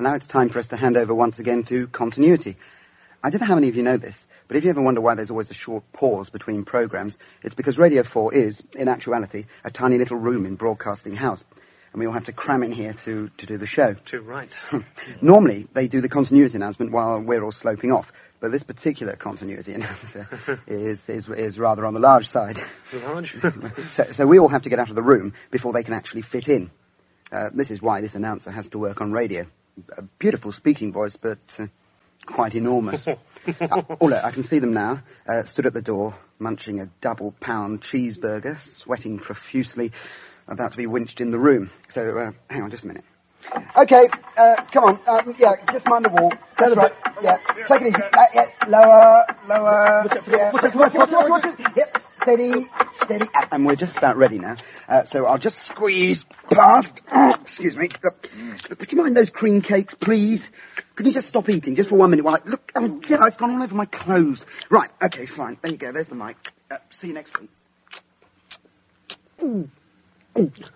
And now it's time for us to hand over once again to continuity. I don't know how many of you know this, but if you ever wonder why there's always a short pause between programmes, it's because Radio 4 is, in actuality, a tiny little room in Broadcasting House. And we all have to cram in here to do the show. Too right. Normally, they do the continuity announcement while we're all sloping off. But this particular continuity announcer is rather on the large side. Large? So we all have to get out of the room before they can actually fit in. This is why this announcer has to work on radio. A beautiful speaking voice, but quite enormous. Oh, look, I can see them now, stood at the door, munching a double-pound cheeseburger, sweating profusely, about to be winched in the room. So, hang on just a minute. Okay, come on, just mind the wall. That's right, take it easy. Lower, watch it. Yep, steady. And we're just about ready now, so I'll just squeeze past. Excuse me. Would you mind those cream cakes, please? Could you just stop eating, just for 1 minute while I... Look, it's gone all over my clothes. Right, okay, fine. There you go, there's the mic. See you next week.